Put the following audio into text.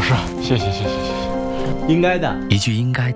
是，谢谢， 应该的。 一句应该的。